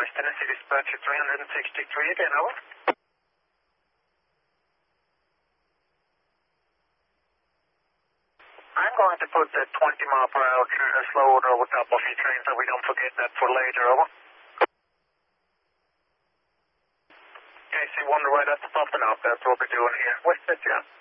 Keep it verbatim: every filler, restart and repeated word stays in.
West Tennessee Dispatcher three sixty-three again, over. I'm going to put the twenty mile per hour slow order over top of your train so we don't forget that for later, over. K C one right at the top and off, that's what we're doing here. West Tennessee.